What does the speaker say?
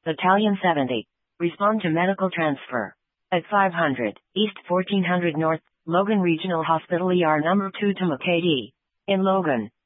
Battalion 70. Respond to medical transfer. At 500, East 1400 North, Logan Regional Hospital ER number 2 to McKD. In Logan.